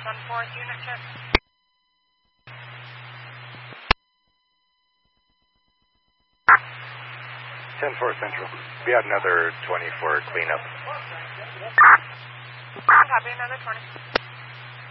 1/4 unit check. 10-4 Central. We had another 20 for cleanup. Copy, another 20.